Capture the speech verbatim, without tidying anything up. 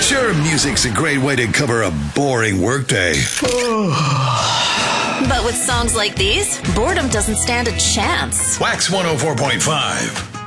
Sure, music's a great way to cover a boring workday. But with songs like these, boredom doesn't stand a chance. Wax one oh four point five.